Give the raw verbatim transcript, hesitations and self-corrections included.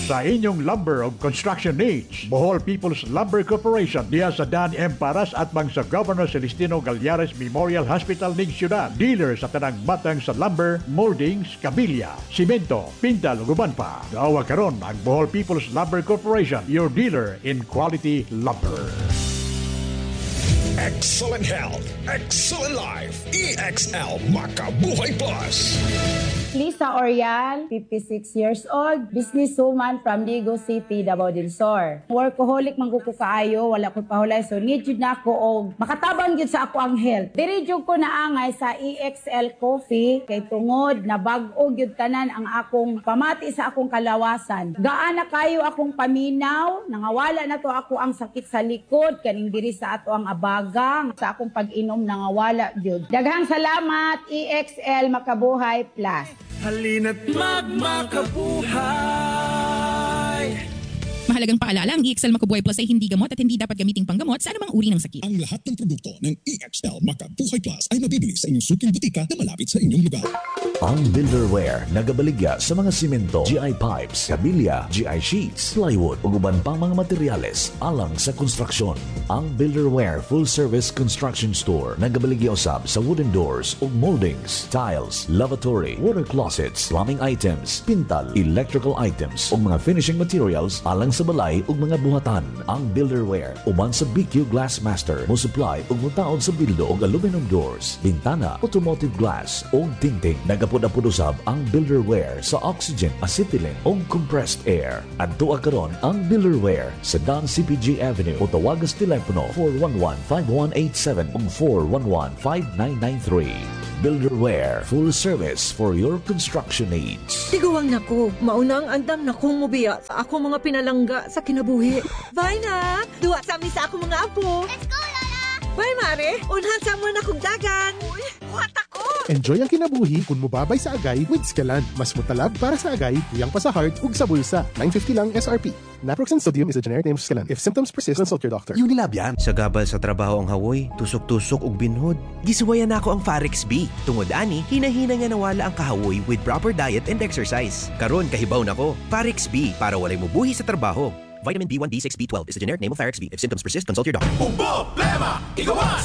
Sa inyong lumber o construction needs, Bohol People's Lumber Corporation diya sa Dan M. Paras at bang sa Governor Celestino Gallares Memorial Hospital ning syudad. Dealer sa tanang batang sa lumber, moldings, kabilya, simento, pintal, guban pa. Gaawa karon ang Bohol People's Lumber Corporation, your dealer in quality lumber. Excellent health, excellent life. E X L Makabuhay Plus. Lisa Orial, fifty-six years old, businesswoman from Ligo City, Davao del Sur. Workaholic man ko kaayo, wala ko pahulay, so need yun na ako og makatabang yun sa ako ang health. Diri jud ko naangay sa E X L Coffee kay tungod na bag-o gyud tanan ang akong pamati sa akong kalawasan. Gaana kayo akong paminaw, nangawala na to ako ang sakit sa likod kaning diri sa ato ang abagang sa akong pag-inom nangawala gyud. Daghang salamat E X L Makabuhay Plus. Halina't magmakabuhay. Mahalagang paalala, ang E X L Makabuhay Plus ay hindi gamot at hindi dapat gamiting panggamot sa anumang uri ng sakit. Ang lahat ng produkto ng E X L Makabuhay Plus ay mabibili sa inyong suking butika na malapit sa inyong lugar. Ang Builderware nagabaligya sa mga simento, G I pipes, kabilya, G I sheets, plywood ug uban pang mga materyales alang sa konstruksyon. Ang Builderware Full Service Construction Store nagabaligya usab sa wooden doors ug moldings, tiles, lavatory, water closets, plumbing items, pintal, electrical items ug mga finishing materials alang sa balay ug mga buhatan. Ang Builderware uban sa B Q Glass Master mo supply ug mutaod sa bildo ug aluminum doors, bintana, automotive glass ug tingting. Nagapud-apud usab ang Builderware sa oxygen, acetylene ug compressed air. Adto karon ang Builderware sa Dan C P G Avenue o tawagas telepono four one one, five one eight seven ug four one one, five nine nine three. Builderware, full service for your construction needs. Tiguang nako, maunang andam na kong mubiya sa ako mga pinalangga sa kinabuhi. Bye na! Duwa sa amin sa ako mga apo. Let's go, Lola! Bye, Mare! Unhan sa mo na kong dagan. Uy, buhat ako! Enjoy ang kinabuhi kung mubabay sa agay with Scalan. Mas mutalab para sa agay, tuyang pa sa heart ug sa bulsa. nine fifty lang S R P. Naproxen sodium is a generic name of Scalan. If symptoms persist, consult your doctor. Unilab yan. Sa gabal sa trabaho ang hawoy, tusok-tusok ug binhod. Gisuwayan ako ang Farex B. Tungod ani, hinahina nga nawala ang kahawoy with proper diet and exercise. Karon kahibaw nako. Farex B para walay mubuhi sa trabaho. Vitamin B one, B six, B twelve is the generic name of Farex B. If symptoms persist, consult your doctor. Problema! Igawas!